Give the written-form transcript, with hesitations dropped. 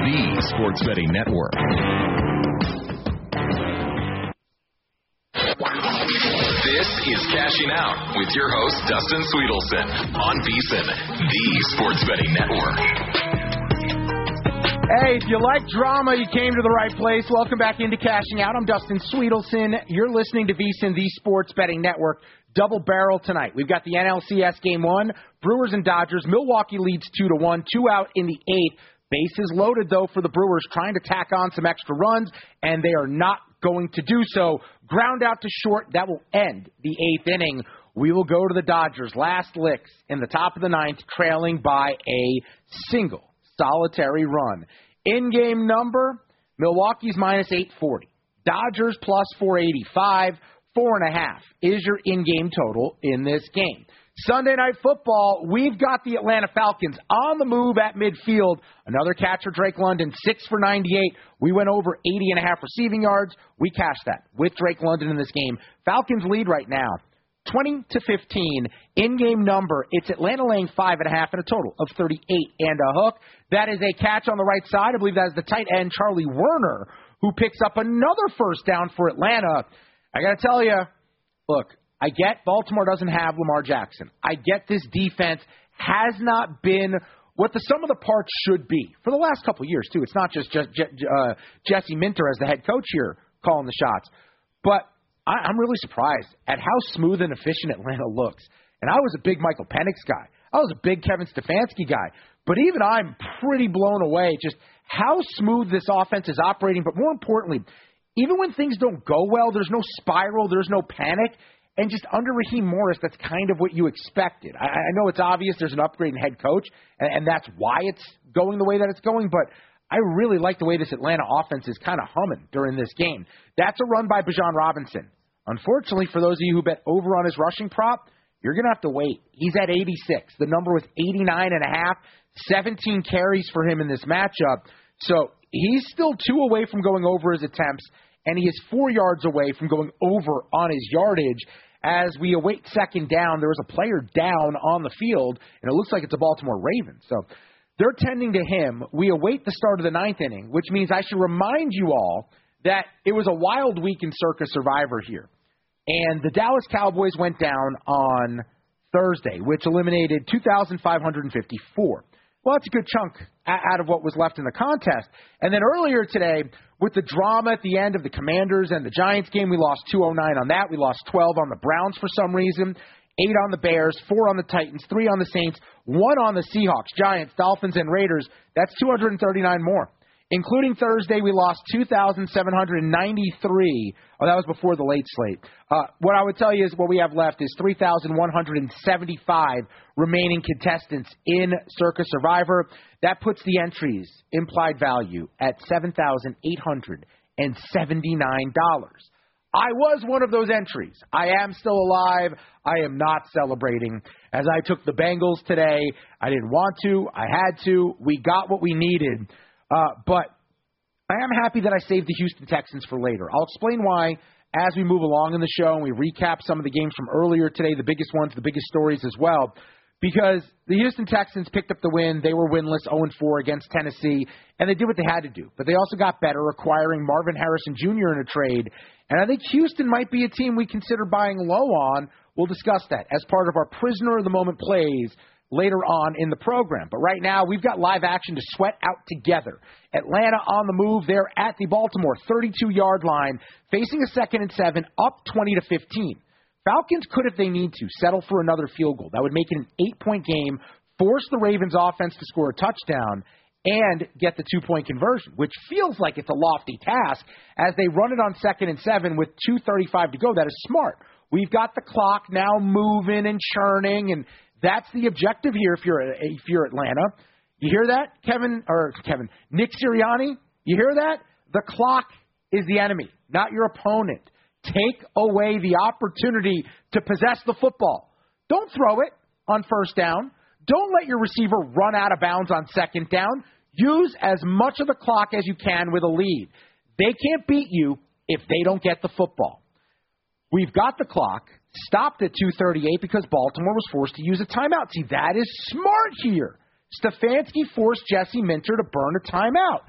the Sports Betting Network. This is Cashing Out with your host, Dustin Sweetelson, on VSiN, the Sports Betting Network. Hey, if you like drama, you came to the right place. Welcome back into Cashing Out. I'm Dustin Sweetelson. You're listening to VSiN, the Sports Betting Network. Double barrel tonight. We've got the NLCS Game 1, Brewers and Dodgers. Milwaukee leads 2-1, 2 out in the 8th. Bases loaded, though, for the Brewers, trying to tack on some extra runs, and they are not going to do so. Ground out to short. That will end the 8th inning. We will go to the Dodgers. Last licks in the top of the 9th, trailing by a single solitary run. In-game number, Milwaukee's minus 840. Dodgers plus 485. 4.5 is your in-game total in this game. Sunday Night Football, we've got the Atlanta Falcons on the move at midfield. Another catcher, Drake London, 6 for 98. We went over 80.5 receiving yards. We cashed that with Drake London in this game. Falcons lead right now, 20-15. In-game number, it's Atlanta laying 5.5 and a total of 38 and a hook. That is a catch on the right side. I believe that is the tight end, Charlie Werner, who picks up another first down for Atlanta. I got to tell you, look, I get Baltimore doesn't have Lamar Jackson. I get this defense has not been what the sum of the parts should be for the last couple of years, too. It's not just Jesse Minter as the head coach here calling the shots. But I'm really surprised at how smooth and efficient Atlanta looks. And I was a big Michael Penix guy. I was a big Kevin Stefanski guy. But even I'm pretty blown away just how smooth this offense is operating. But more importantly, even when things don't go well, there's no spiral, there's no panic. And just under Raheem Morris, that's kind of what you expected. I know it's obvious there's an upgrade in head coach, and that's why it's going the way that it's going. But I really like the way this Atlanta offense is kind of humming during this game. That's a run by Bijan Robinson. Unfortunately, for those of you who bet over on his rushing prop, you're going to have to wait. He's at 86. The number was 89.5, 17 carries for him in this matchup. So he's still 2 away from going over his attempts, and he is 4 yards away from going over on his yardage. As we await second down, there was a player down on the field, and it looks like it's a Baltimore Ravens. So they're tending to him. We await the start of the 9th inning, which means I should remind you all that it was a wild week in Circa Survivor here. And the Dallas Cowboys went down on Thursday, which eliminated 2,554. Well, that's a good chunk out of what was left in the contest. And then earlier today, with the drama at the end of the Commanders and the Giants game, we lost 209 on that. We lost 12 on the Browns for some reason, 8 on the Bears, 4 on the Titans, 3 on the Saints, 1 on the Seahawks, Giants, Dolphins, and Raiders. That's 239 more. Including Thursday, we lost 2,793. Oh, that was before the late slate. What I would tell you is what we have left is 3,175 remaining contestants in Circa Survivor. That puts the entries implied value at $7,879. I was one of those entries. I am still alive. I am not celebrating. As I took the Bengals today, I didn't want to. I had to. We got what we needed. But I am happy that I saved the Houston Texans for later. I'll explain why as we move along in the show and we recap some of the games from earlier today, the biggest ones, the biggest stories as well. Because the Houston Texans picked up the win. They were winless, 0-4 against Tennessee, and they did what they had to do. But they also got better, acquiring Marvin Harrison Jr. in a trade. And I think Houston might be a team we consider buying low on. We'll discuss that as part of our Prisoner of the Moment plays later on in the program. But right now, we've got live action to sweat out together. Atlanta on the move. They're at the Baltimore 32-yard line, facing a 2nd and 7, up 20-15. Falcons could, if they need to, settle for another field goal. That would make it an 8-point game, force the Ravens offense to score a touchdown, and get the 2-point conversion, which feels like it's a lofty task as they run it on 2nd and 7 with 2:35 to go. That is smart. We've got the clock now moving and churning, and that's the objective here if you're Atlanta. You hear that, Nick Sirianni? You hear that? The clock is the enemy, not your opponent. Take away the opportunity to possess the football. Don't throw it on first down. Don't let your receiver run out of bounds on second down. Use as much of the clock as you can with a lead. They can't beat you if they don't get the football. We've got the clock stopped at 2:38 because Baltimore was forced to use a timeout. See, that is smart here. Stefanski forced Jesse Minter to burn a timeout.